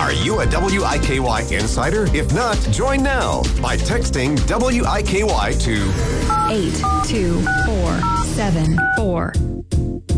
Are you a WIKY insider? If not, join now by texting WIKY to 82474.